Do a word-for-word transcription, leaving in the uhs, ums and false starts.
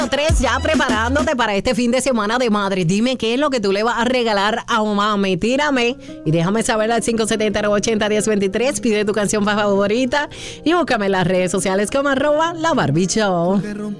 Tres, ya preparándote para este fin de semana de madre. Dime qué es lo que tú le vas a regalar a mami. Tírame y déjame saber al cinco siete cero, nueve ocho cero, uno cero dos tres. Pide tu canción favorita y búscame en las redes sociales como arroba La Barbie Show.